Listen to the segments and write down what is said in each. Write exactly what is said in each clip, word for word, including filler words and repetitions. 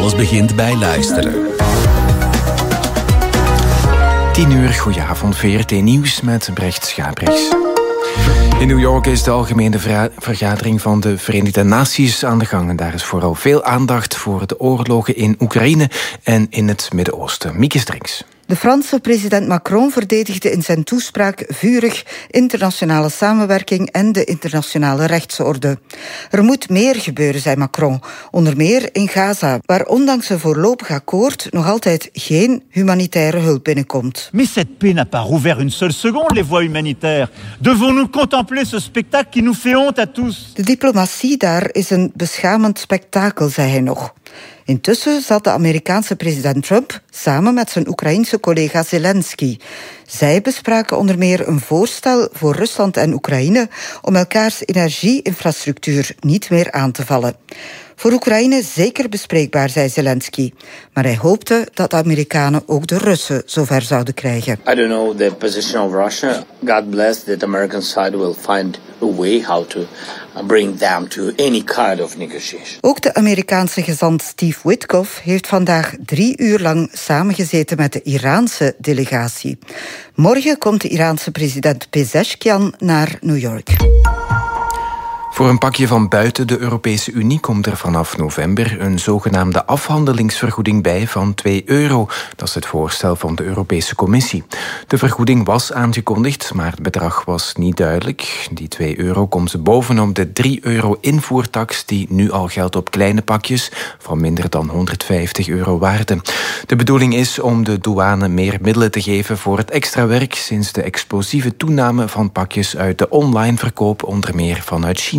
Alles begint bij luisteren. tien uur, goedenavond, V R T Nieuws met Brecht Schabrichs. In New York is de algemene vergadering van de Verenigde Naties aan de gang. En daar is vooral veel aandacht voor de oorlogen in Oekraïne en in het Midden-Oosten. Mieke Strings. De Franse president Macron verdedigde in zijn toespraak vurig internationale samenwerking en de internationale rechtsorde. Er moet meer gebeuren, zei Macron, onder meer in Gaza, waar ondanks een voorlopig akkoord nog altijd geen humanitaire hulp binnenkomt. Mais cette paix n'a pas rouvert une seule seconde les voies humanitaires. Devons-nous contempler ce spectacle qui nous fait honte à tous? De diplomatie daar is een beschamend spektakel, zei hij nog. Intussen zat de Amerikaanse president Trump samen met zijn Oekraïense collega Zelensky. Zij bespraken onder meer een voorstel voor Rusland en Oekraïne om elkaars energieinfrastructuur niet meer aan te vallen. Voor Oekraïne zeker bespreekbaar, zei Zelensky. Maar hij hoopte dat de Amerikanen ook de Russen zover zouden krijgen. I don't know the position of Russia. God bless that the American side will find a way how to bring them to any kind of negotiation. Ook de Amerikaanse gezant Steve Witkoff heeft vandaag drie uur lang samengezeten met de Iraanse delegatie. Morgen komt de Iraanse president Pezeshkian naar New York. Voor een pakje van buiten de Europese Unie komt er vanaf november een zogenaamde afhandelingsvergoeding bij van twee euro. Dat is het voorstel van de Europese Commissie. De vergoeding was aangekondigd, maar het bedrag was niet duidelijk. Die twee euro komt bovenop de drie euro invoertax die nu al geldt op kleine pakjes van minder dan honderdvijftig euro waarde. De bedoeling is om de douane meer middelen te geven voor het extra werk sinds de explosieve toename van pakjes uit de online verkoop, onder meer vanuit China.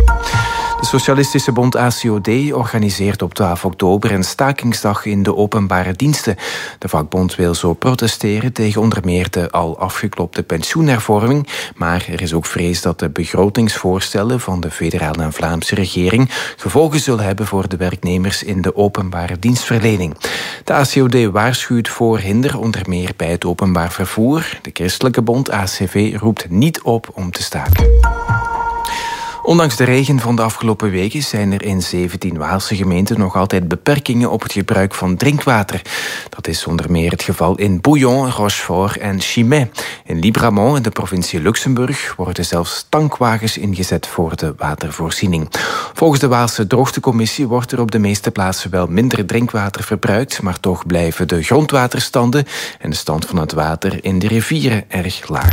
De Socialistische Bond A C O D organiseert op twaalf oktober een stakingsdag in de openbare diensten. De vakbond wil zo protesteren tegen onder meer de al afgeklopte pensioenhervorming, maar er is ook vrees dat de begrotingsvoorstellen van de federale en Vlaamse regering gevolgen zullen hebben voor de werknemers in de openbare dienstverlening. De A C O D waarschuwt voor hinder onder meer bij het openbaar vervoer. De Christelijke Bond A C V roept niet op om te staken. Ondanks de regen van de afgelopen weken zijn er in zeventien Waalse gemeenten nog altijd beperkingen op het gebruik van drinkwater. Dat is onder meer het geval in Bouillon, Rochefort en Chimay. In Libramont in de provincie Luxemburg worden zelfs tankwagens ingezet voor de watervoorziening. Volgens de Waalse Droogtecommissie wordt er op de meeste plaatsen wel minder drinkwater verbruikt, maar toch blijven de grondwaterstanden en de stand van het water in de rivieren erg laag.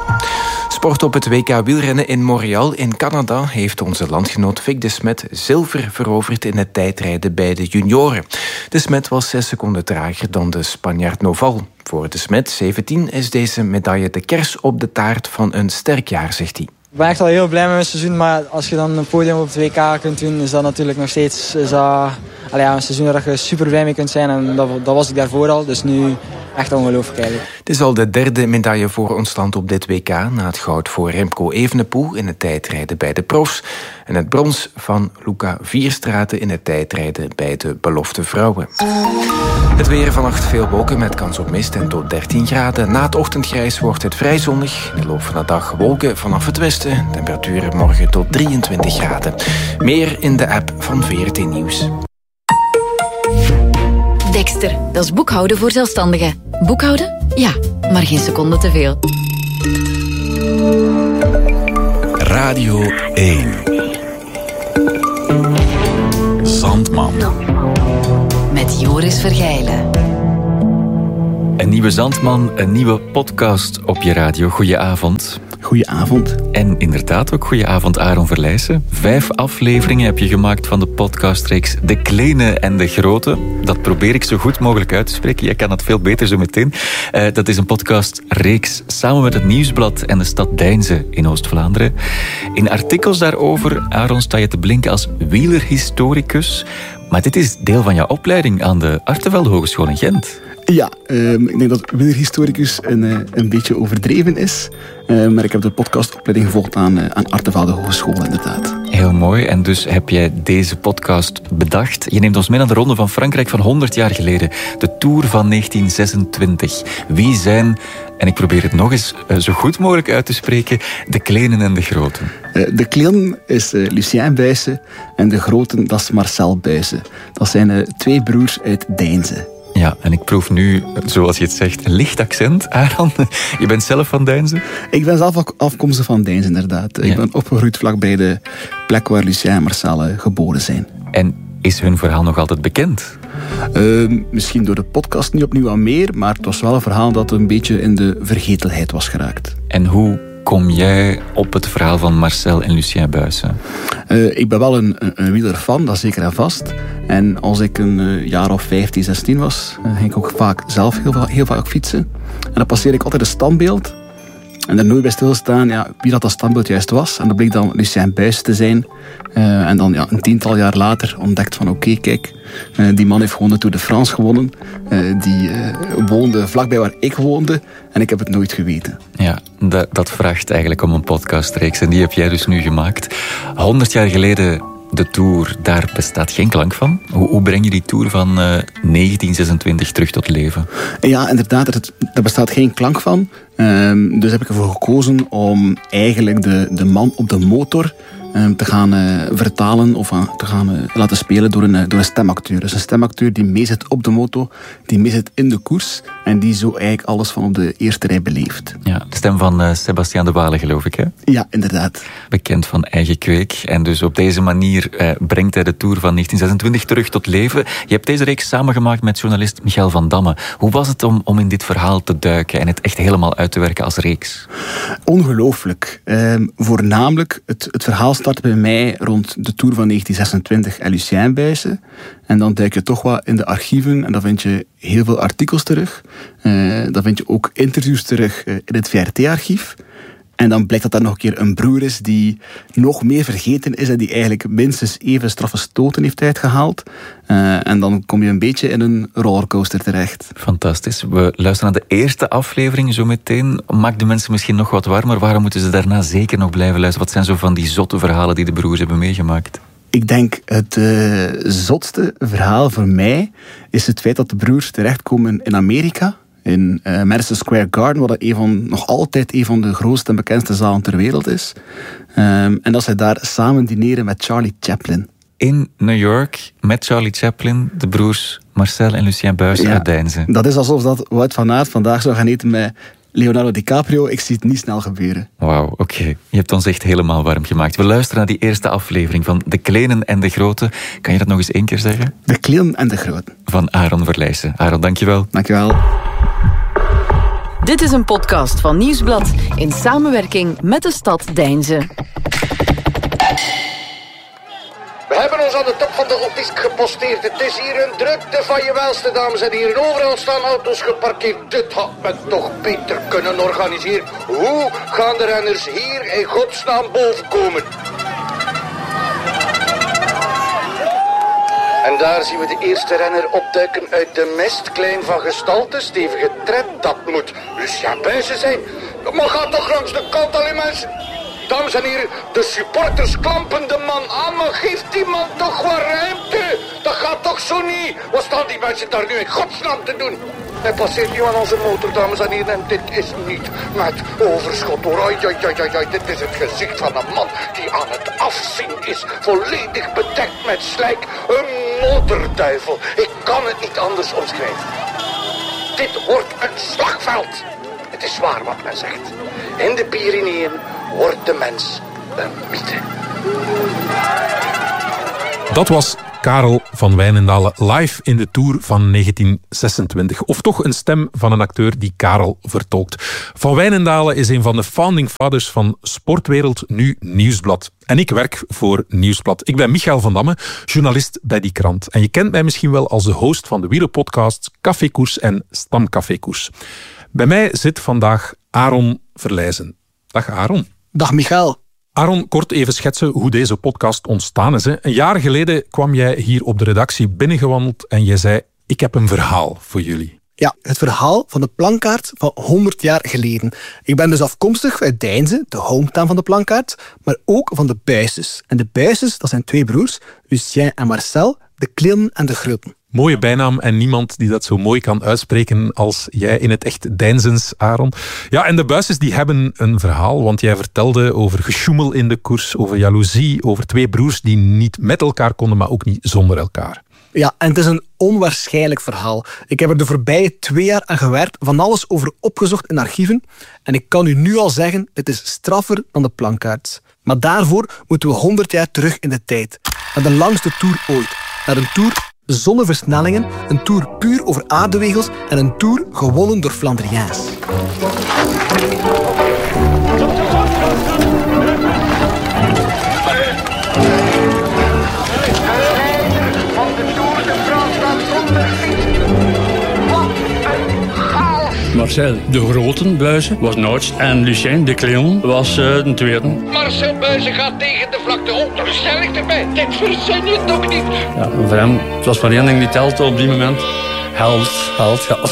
Sport op het W K wielrennen in Montreal in Canada heeft onze landgenoot Vic de Smet zilver veroverd in het tijdrijden bij de junioren. De Smet was zes seconden trager dan de Spanjaard Noval. Voor de Smet, zeventien, is deze medaille de kers op de taart van een sterk jaar, zegt hij. Ik ben echt al heel blij met mijn seizoen, maar als je dan een podium op het W K kunt doen, is dat natuurlijk nog steeds is dat, allee, ja, een seizoen waar je super blij mee kunt zijn. En dat, dat was ik daarvoor al, dus nu echt ongelooflijk eigenlijk. Het is al de derde medaille voor ons land op dit W K, na het goud voor Remco Evenepoel in het tijdrijden bij de profs en het brons van Luca Vierstraten in het tijdrijden bij de belofte vrouwen. Het weer: vannacht veel wolken met kans op mist en tot dertien graden. Na het ochtendgrijs wordt het vrij zonnig. In de loop van de dag wolken vanaf het westen. Temperaturen morgen tot drieëntwintig graden. Meer in de app van V R T Nieuws. Dexter, dat is boekhouden voor zelfstandigen. Boekhouden? Ja, maar geen seconde te veel. Radio één. Zandman. Met Joris Vergijlen. Een nieuwe Zandman, een nieuwe podcast op je radio. Goedenavond. Goedenavond. En inderdaad ook goedenavond, Aaron Verlijssen. Vijf afleveringen heb je gemaakt van de podcastreeks De Kleine en de Grote. Dat probeer ik zo goed mogelijk uit te spreken. Jij kan het veel beter zo meteen. Uh, dat is een podcastreeks samen met het Nieuwsblad en de stad Deinze in Oost-Vlaanderen. In artikels daarover, Aaron, sta je te blinken als wielerhistoricus. Maar dit is deel van jouw opleiding aan de Artevelde Hogeschool in Gent. Ja, um, ik denk dat wielerhistoricus een, uh, een beetje overdreven is. Uh, maar ik heb de podcastopleiding gevolgd aan, uh, aan Artevelde Hogeschool, inderdaad. Heel mooi. En dus heb jij deze podcast bedacht. Je neemt ons mee naar de Ronde van Frankrijk van honderd jaar geleden. De Tour van negentien zesentwintig. Wie zijn, en ik probeer het nog eens zo goed mogelijk uit te spreken, de kleinen en de groten? De kleinen is uh, Lucien Buysse en de groten, dat is Marcel Buysse. Dat zijn uh, twee broers uit Deinze. Ja, en ik proef nu, zoals je het zegt, een licht accent. Aaron, je bent zelf van Deinze? Ik ben zelf afkomstig van Deinze, inderdaad. Ja. Ik ben opgegroeid vlakbij de plek waar Lucien en Marcel uh, geboren zijn. En is hun verhaal nog altijd bekend? Uh, misschien door de podcast niet opnieuw aan meer, maar het was wel een verhaal dat een beetje in de vergetelheid was geraakt. En hoe kom jij op het verhaal van Marcel en Lucien Buysse? Uh, ik ben wel een, een, een wielerfan, dat zeker en vast. En als ik een uh, jaar of vijftien, zestien was, uh, ging ik ook vaak zelf heel, heel vaak fietsen. En dan passeerde ik altijd een standbeeld. En er nooit bij stilstaan ja, wie dat, dat standbeeld juist was. En dat bleek dan Lucien Buysse te zijn. Uh, en dan ja, een tiental jaar later ontdekt van oké, okay, kijk, uh, die man heeft gewoon de Tour de France gewonnen. Uh, die uh, woonde vlakbij waar ik woonde. En ik heb het nooit geweten. Ja, dat, dat vraagt eigenlijk om een podcastreeks. En die heb jij dus nu gemaakt. Honderd jaar geleden de Tour, daar bestaat geen klank van. Hoe, hoe breng je die Tour van uh, negentien zesentwintig terug tot leven? Ja, inderdaad, er, er bestaat geen klank van. Um, dus heb ik ervoor gekozen om eigenlijk de, de man op de motor um, te gaan uh, vertalen of uh, te gaan uh, laten spelen door een, uh, door een stemacteur. Dus een stemacteur die meezit op de moto, die meezit in de koers en die zo eigenlijk alles van op de eerste rij beleeft. Ja, de stem van uh, Sebastiaan de Waele, geloof ik, hè? Ja, inderdaad. Bekend van eigen kweek. En dus op deze manier uh, brengt hij de Tour van negentien zesentwintig terug tot leven. Je hebt deze reeks samengemaakt met journalist Michael van Damme. Hoe was het om, om in dit verhaal te duiken en het echt helemaal uit te werken als reeks? Ongelooflijk. Um, voornamelijk, het, het verhaal start bij mij rond de Tour van negentien zesentwintig en Lucien Buysse. En dan duik je toch wat in de archieven en dan vind je heel veel artikels terug. Uh, dan vind je ook interviews terug uh, in het V R T-archief. En dan blijkt dat er nog een keer een broer is die nog meer vergeten is en die eigenlijk minstens even straffe stoten heeft uitgehaald. Uh, en dan kom je een beetje in een rollercoaster terecht. Fantastisch. We luisteren naar de eerste aflevering zo meteen. Maak de mensen misschien nog wat warmer. Waarom moeten ze daarna zeker nog blijven luisteren? Wat zijn zo van die zotte verhalen die de broers hebben meegemaakt? Ik denk het uh, zotste verhaal voor mij is het feit dat de broers terechtkomen in Amerika. In uh, Madison Square Garden, wat een van, nog altijd een van de grootste en bekendste zalen ter wereld is. Um, en dat zij daar samen dineren met Charlie Chaplin. In New York, met Charlie Chaplin, de broers Marcel en Lucien Buysse ja, uit Deinze. Dat is alsof dat Wout van Aert vandaag zou gaan eten met Leonardo DiCaprio. Ik zie het niet snel gebeuren. Wauw, oké. Okay. Je hebt ons echt helemaal warm gemaakt. We luisteren naar die eerste aflevering van De Kleinen en de Groten. Kan je dat nog eens één keer zeggen? De Kleinen en de Groten. Van Aaron Verlijssen. Aaron, dankjewel. Dankjewel. Dit is een podcast van Nieuwsblad in samenwerking met de stad Deinze. We hebben ons aan de top van de obelisk geposteerd. Het is hier een drukte van je welste, dames en heren. Overal staan auto's geparkeerd. Dit had men toch beter kunnen organiseren. Hoe gaan de renners hier in godsnaam boven komen? En daar zien we de eerste renner opduiken uit de mist. Klein van gestalte, stevige tred. Dat moet Lucien Buysse zijn. Maar ga toch langs de kant, alle mensen. Dames en heren, de supporters klampen de man aan, maar geeft die man toch wat ruimte? Dat gaat toch zo niet? Wat staan die mensen daar nu in godsnaam te doen? Hij passeert nu aan onze motor, dames en heren, en dit is niet met overschot hoor. Ai, ai, ai, ai, ai. Dit is het gezicht van een man die aan het afzien is, volledig bedekt met slijk. Een modderduivel. Ik kan het niet anders omschrijven. Dit wordt een slagveld. Het is waar wat men zegt. In de Pyreneeën wordt de mens een mythe. Dat was Karel van Wijnendale live in de Tour van negentien zesentwintig. Of toch een stem van een acteur die Karel vertolkt. Van Wijnendale is een van de founding fathers van Sportwereld, nu Nieuwsblad. En ik werk voor Nieuwsblad. Ik ben Michael van Damme, journalist bij die krant. En je kent mij misschien wel als de host van de wielerpodcasts Cafékoers en Stamcafékoers. Bij mij zit vandaag Aaron Verlijssen. Dag Aaron. Dag Michael. Aaron, kort even schetsen hoe deze podcast ontstaan is. Hè. Een jaar geleden kwam jij hier op de redactie binnengewandeld en jij zei, ik heb een verhaal voor jullie. Ja, het verhaal van de plankaart van honderd jaar geleden. Ik ben dus afkomstig uit Deinze, de hometown van de plankaart, maar ook van de Buisses. En de Buisses, dat zijn twee broers, Lucien en Marcel, de kleinen en de groten. Mooie bijnaam en niemand die dat zo mooi kan uitspreken als jij in het echt Deinzens, Aaron. Ja, en de Buisses die hebben een verhaal, want jij vertelde over gesjoemel in de koers, over jaloezie, over twee broers die niet met elkaar konden, maar ook niet zonder elkaar. Ja, en het is een onwaarschijnlijk verhaal. Ik heb er de voorbije twee jaar aan gewerkt, van alles over opgezocht in archieven. En ik kan u nu al zeggen, het is straffer dan de plankaart. Maar daarvoor moeten we honderd jaar terug in de tijd. Naar de langste tour ooit. Naar een tour zonder versnellingen, een tour puur over aardewegels en een tour gewonnen door Flandriaans. Marcel de Groten Buizen was Nouts en Lucien de Cléon was uh, de tweede. Marcel Buizen gaat tegen de vlakte. Oh, daar stel ik erbij. Dit verzin je toch niet? Ja, voor hem, het was maar één ding die telde op die moment. Held, held, held.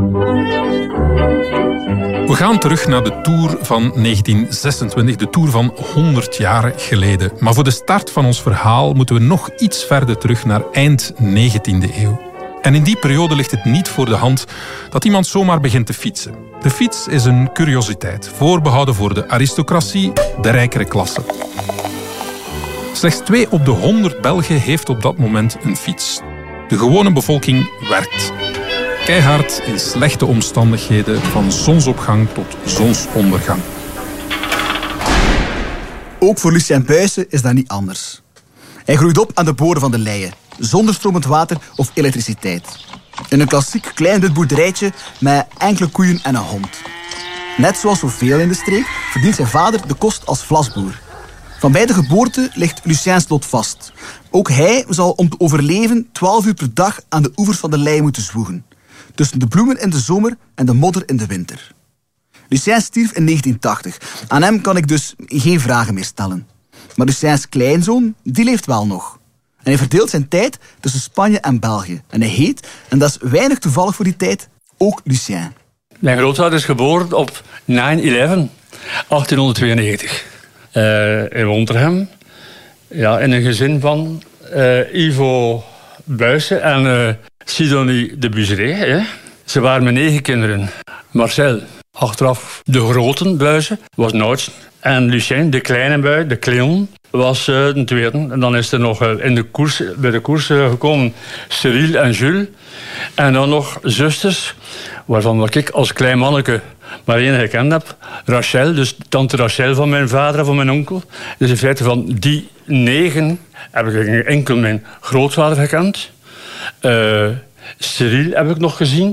We gaan terug naar de Tour van negentien zesentwintig, de Tour van honderd jaar geleden. Maar voor de start van ons verhaal moeten we nog iets verder terug naar eind negentiende eeuw. En in die periode ligt het niet voor de hand dat iemand zomaar begint te fietsen. De fiets is een curiositeit, voorbehouden voor de aristocratie, de rijkere klasse. Slechts twee op de honderd Belgen heeft op dat moment een fiets. De gewone bevolking werkt. Keihard in slechte omstandigheden, van zonsopgang tot zonsondergang. Ook voor Lucien Buissen is dat niet anders. Hij groeit op aan de boorden van de Leie, zonder stromend water of elektriciteit. In een klassiek klein wit boerderijtje met enkele koeien en een hond. Net zoals zoveel in de streek verdient zijn vader de kost als vlasboer. Van bij de geboorte ligt Lucien's lot vast. Ook hij zal om te overleven twaalf uur per dag aan de oevers van de Leie moeten zwoegen. Tussen de bloemen in de zomer en de modder in de winter. Lucien stierf in negentien tachtig. Aan hem kan ik dus geen vragen meer stellen. Maar Lucien's kleinzoon, die leeft wel nog. En hij verdeelt zijn tijd tussen Spanje en België. En hij heet, en dat is weinig toevallig voor die tijd, ook Lucien. Mijn grootvader is geboren op negen elf achttienhonderdtweeënnegentig. Uh, in Wonterhem. Ja, in een gezin van uh, Ivo Buissen en uh, Sidonie de Buzeré. Hè. Ze waren met negen kinderen. Marcel, achteraf de Groten Buissen, was Nouts. En Lucien, de kleine bui, de Cléon, was uh, de tweede. En dan is er nog uh, in de koers, bij de koers uh, gekomen Cyril en Jules. En dan nog zusters, waarvan ik als klein manneke maar één gekend heb. Rachel, dus tante Rachel van mijn vader en van mijn onkel. Dus in feite van die negen heb ik enkel mijn grootvader gekend. Uh, Cyril heb ik nog gezien.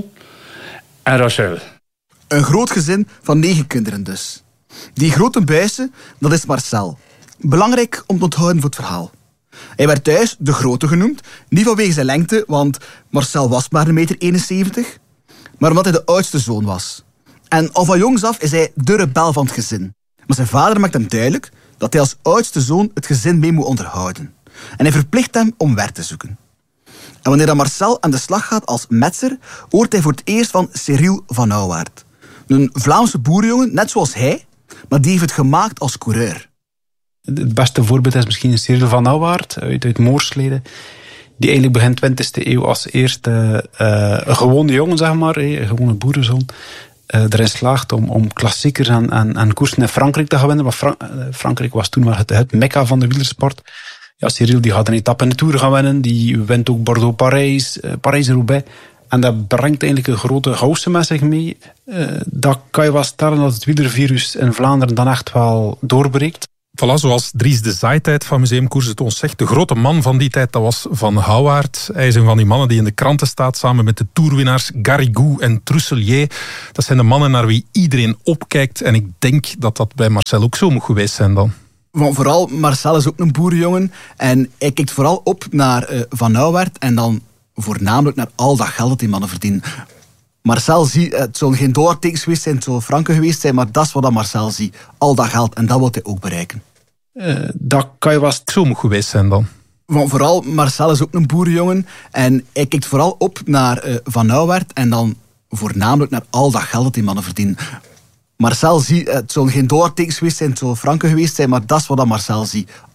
En Rachel. Een groot gezin van negen kinderen dus. Die grote Buissen, dat is Marcel. Belangrijk om te onthouden voor het verhaal. Hij werd thuis de Grote genoemd, niet vanwege zijn lengte, want Marcel was maar een meter eenenzeventig, maar omdat hij de oudste zoon was. En al van jongs af is hij de rebel van het gezin. Maar zijn vader maakt hem duidelijk dat hij als oudste zoon het gezin mee moet onderhouden. En hij verplicht hem om werk te zoeken. En wanneer dan Marcel aan de slag gaat als metser, hoort hij voor het eerst van Cyril van Ouwaard. Een Vlaamse boerenjongen, net zoals hij, maar die heeft het gemaakt als coureur. Het beste voorbeeld is misschien Cyril van Ouwaard uit, uit Moorsleden. Die eigenlijk begin twintigste eeuw als eerste uh, een gewone jongen, zeg maar, een gewone boerenzoon, uh, erin slaagt om, om klassiekers en, en, en koersen in Frankrijk te gaan winnen. Want Fra- uh, Frankrijk was toen wel het, het mekka van de wielersport. Ja, Cyril die gaat een etappe in de Tour gaan winnen. Die wint ook Bordeaux-Parijs, uh, Parijs-Roubaix. En dat brengt eigenlijk een grote house met zich mee. Uh, dat kan je wel stellen dat het wielervirus in Vlaanderen dan echt wel doorbreekt. Voilà, zoals Dries de Zaaitijd van Museumkoers het ons zegt. De grote man van die tijd, dat was Van Houwaard. Hij is een van die mannen die in de kranten staat samen met de toerwinnaars Garrigou en Trusselier. Dat zijn de mannen naar wie iedereen opkijkt. En ik denk dat dat bij Marcel ook zo moet geweest zijn dan. Want vooral, Marcel is ook een boerenjongen. En hij kijkt vooral op naar uh, Van Houwaard en dan voornamelijk naar al dat geld dat die mannen verdienen. Marcel ziet, het zullen geen dollartekens geweest zijn, het zullen franken geweest zijn, maar dat is wat Marcel ziet. Al dat geld, en dat wil hij ook bereiken. Uh, dat kan je wel zo moet geweest zijn dan. Want vooral, Marcel is ook een boerenjongen en hij kijkt vooral op naar uh, Van Ouwaard en dan voornamelijk naar al dat geld dat die mannen verdienen. Marcel ziet, het zullen geen dollartekens geweest zijn, het zullen franken geweest zijn, maar dat is wat Marcel ziet.